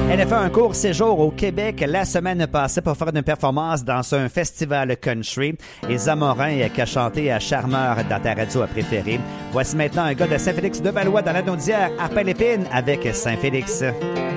Elle a fait un court séjour au Québec la semaine passée pour faire une performance dans un festival country. Et Zamorin qui a chanté à Charmeur dans ta radio préférée. Voici maintenant un gars de Saint-Félix-de-Valois dans la Naudière, Arpin-Lépine avec Saint-Félix.